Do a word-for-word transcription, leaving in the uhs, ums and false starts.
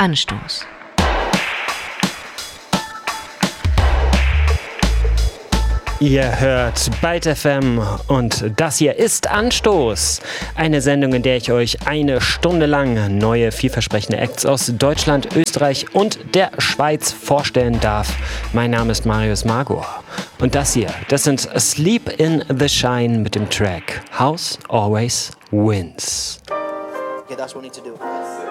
Anstoß. Ihr hört Byte F M und das hier ist Anstoß. Eine Sendung, in der ich euch eine Stunde lang neue, vielversprechende Acts aus Deutschland, Österreich und der Schweiz vorstellen darf. Mein Name ist Marius Magor. Und das hier, das sind Sleep in the Shine mit dem Track House Always Wins. Okay, that's what we need to do.